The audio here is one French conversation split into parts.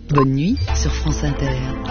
Bonne nuit sur France Inter.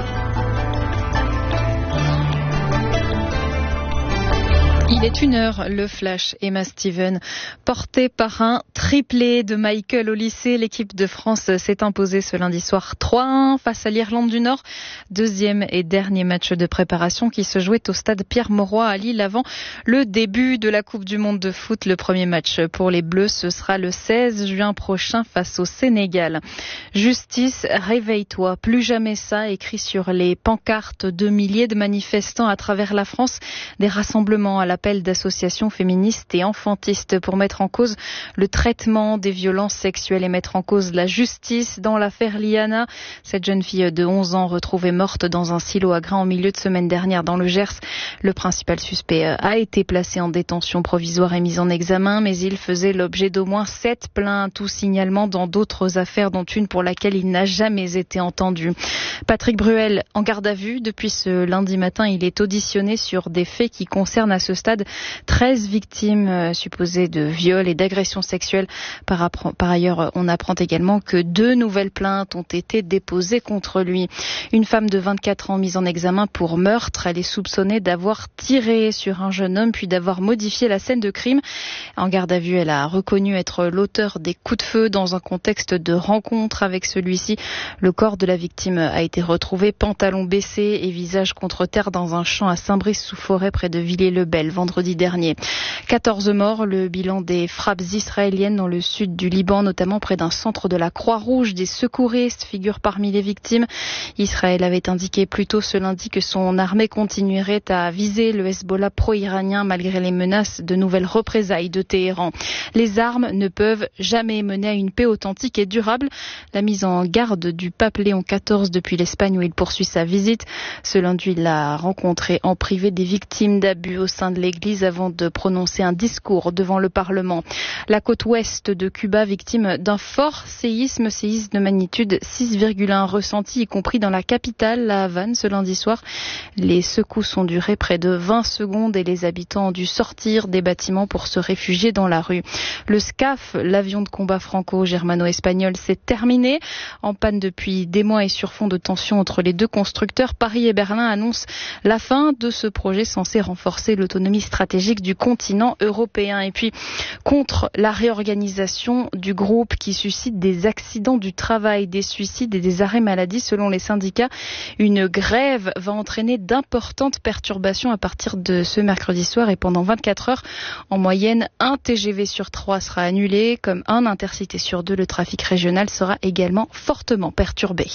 Il est 1h, le flash Emma Steven. Porté par un triplé de Michael au lycée, l'équipe de France s'est imposée ce lundi soir 3-1 face à l'Irlande du Nord. Deuxième et dernier match de préparation qui se jouait au stade Pierre-Mauroy à Lille avant le début de la Coupe du Monde de foot. Le premier match pour les Bleus, ce sera le 16 juin prochain face au Sénégal. Justice, réveille-toi, plus jamais ça, écrit sur les pancartes de milliers de manifestants à travers la France. Des rassemblements à l'appel d'associations féministes et enfantistes pour mettre en cause le traitement des violences sexuelles et mettre en cause la justice dans l'affaire Liana. Cette jeune fille de 11 ans retrouvée morte dans un silo à grains en milieu de semaine dernière dans le Gers. Le principal suspect a été placé en détention provisoire et mis en examen, mais il faisait l'objet d'au moins 7 plaintes ou signalements dans d'autres affaires, dont une pour laquelle il n'a jamais été entendu. Patrick Bruel en garde à vue. Depuis ce lundi matin, il est auditionné sur des faits qui concernent à ce stade 13 victimes supposées de viol et d'agressions sexuelles. Par ailleurs, on apprend également que 2 nouvelles plaintes ont été déposées contre lui. Une femme de 24 ans mise en examen pour meurtre. Elle est soupçonnée d'avoir tiré sur un jeune homme puis d'avoir modifié la scène de crime. En garde à vue, elle a reconnu être l'auteur des coups de feu dans un contexte de rencontre avec celui-ci. Le corps de la victime a été retrouvé pantalon baissé et visage contre terre dans un champ à Saint-Brice-sous-Forêt près de Villiers-le-Bel vendredi dernier. 14 morts, le bilan des frappes israéliennes dans le sud du Liban, notamment près d'un centre de la Croix-Rouge. Des secouristes figurent parmi les victimes. Israël avait indiqué plus tôt ce lundi que son armée continuerait à viser le Hezbollah pro-iranien malgré les menaces de nouvelles représailles de Téhéran. Les armes ne peuvent jamais mener à une paix authentique et durable. La mise en garde du pape Léon XIV depuis l'Espagne où il poursuit sa visite. Ce lundi, il a rencontré en privé des victimes d'abus au sein de l'Église avant de prononcer un discours devant le Parlement. La côte ouest de Cuba, victime d'un fort séisme de magnitude 6,1 ressenti, y compris dans la capitale, la Havane, ce lundi soir. Les secousses ont duré près de 20 secondes et les habitants ont dû sortir des bâtiments pour se réfugier dans la rue. Le SCAF, l'avion de combat franco-germano-espagnol, s'est terminé. En panne depuis des mois et sur fond de tensions entre les deux constructeurs, Paris et Berlin annoncent la fin de ce projet censé renforcer l'autonomie stratégique du continent européen. Et puis, contre la réorganisation du groupe qui suscite des accidents du travail, des suicides et des arrêts maladie, selon les syndicats, une grève va entraîner d'importantes perturbations à partir de ce mercredi soir et pendant 24 heures. En moyenne, un TGV sur 3 sera annulé, comme un Intercité sur 2. Le trafic régional sera également fortement perturbé.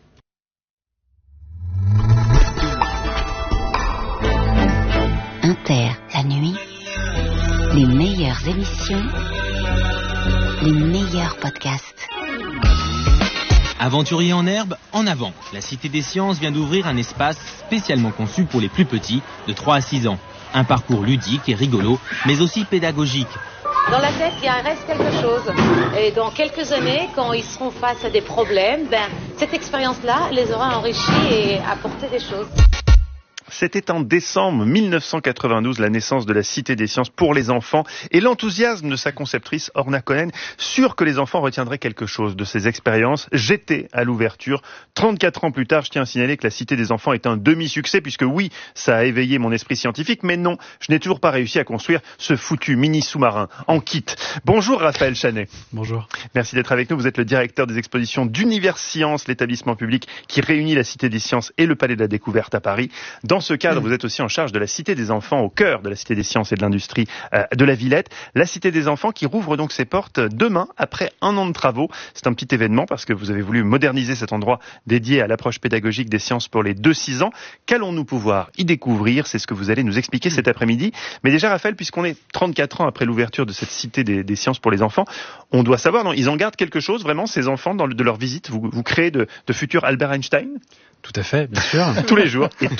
Inter, la nuit, les meilleures émissions, les meilleurs podcasts. Aventuriers en herbe, en avant. La Cité des Sciences vient d'ouvrir un espace spécialement conçu pour les plus petits, de 3 à 6 ans. Un parcours ludique et rigolo, mais aussi pédagogique. Dans la tête, il reste quelque chose. Et dans quelques années, quand ils seront face à des problèmes, cette expérience-là les aura enrichis et apporté des choses. C'était en décembre 1992, la naissance de la Cité des Sciences pour les enfants et l'enthousiasme de sa conceptrice Orna Cohen, sûre que les enfants retiendraient quelque chose de ces expériences. J'étais à l'ouverture. 34 ans plus tard, je tiens à signaler que la Cité des Enfants est un demi-succès puisque oui, ça a éveillé mon esprit scientifique, mais non, je n'ai toujours pas réussi à construire ce foutu mini-sous-marin en kit. Bonjour Raphaël Chanet. Bonjour. Merci d'être avec nous. Vous êtes le directeur des expositions d'Univers Sciences, l'établissement public qui réunit la Cité des Sciences et le Palais de la Découverte à Paris. Dans ce cadre, vous êtes aussi en charge de la Cité des Enfants, au cœur de la Cité des Sciences et de l'Industrie de la Villette. La Cité des Enfants qui rouvre donc ses portes demain, après 1 an de travaux. C'est un petit événement parce que vous avez voulu moderniser cet endroit dédié à l'approche pédagogique des sciences pour les 2-6 ans. Qu'allons-nous pouvoir y découvrir? C'est ce que vous allez nous expliquer cet après-midi. Mais déjà, Raphaël, puisqu'on est 34 ans après l'ouverture de cette Cité des Sciences pour les enfants, on doit savoir, non, ils en gardent quelque chose, vraiment, ces enfants, de leur visite? Vous créez de futurs Albert Einstein? Tout à fait, bien sûr. Tous les jours. Et tous les jours.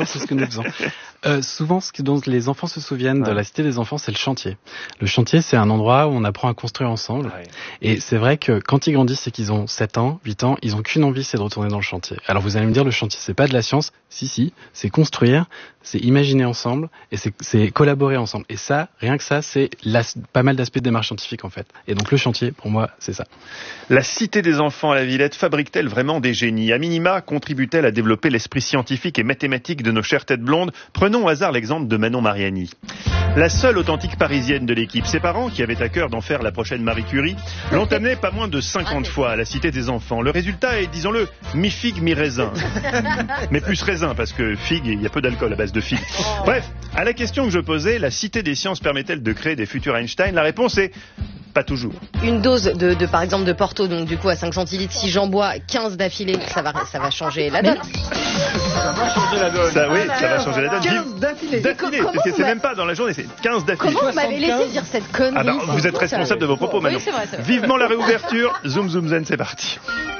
exactement, c'est ce que nous faisons. Souvent, ce dont les enfants se souviennent de la Cité des enfants, c'est le chantier. Le chantier, c'est un endroit où on apprend à construire ensemble. Ouais. Et c'est vrai que quand ils grandissent et qu'ils ont 7 ans, 8 ans, ils ont qu'une envie, c'est de retourner dans le chantier. Alors vous allez me dire, le chantier, c'est pas de la science. Si, c'est construire, c'est imaginer ensemble et c'est collaborer ensemble. Et ça, rien que ça, c'est pas mal d'aspects de démarche scientifique en fait. Et donc le chantier, pour moi, c'est ça. La Cité des enfants à la Villette fabrique-t-elle vraiment des génies ? À minima, contribue-t-elle à développer l'esprit scientifique et mathématique de nos chères têtes blondes ? Prenons au hasard l'exemple de Manon Mariani. La seule authentique parisienne de l'équipe, ses parents, qui avaient à cœur d'en faire la prochaine Marie Curie, l'ont amenée pas moins de 50 fois à la Cité des enfants. Le résultat est, disons-le, mi-figue, mi-raisin. Mais plus raisin, parce que figue, il y a peu d'alcool à base de figue. Bref, à la question que je posais, la Cité des sciences permet-elle de créer des futurs Einstein ? La réponse est pas toujours. Une dose par exemple de Porto, donc du coup à 5 centilitres, si j'en bois 15 d'affilée, ça va changer la donne. Ça va changer la donne. Ça va changer la donne. 15 d'affilée. Parce que c'est même pas dans la journée, c'est 15 d'affilée. Comment vous m'avez laissé dire cette connerie ? Vous êtes responsable de vos propos, Manon. Oui, c'est vrai. Vivement la réouverture. Zoom Zoom Zen, c'est parti.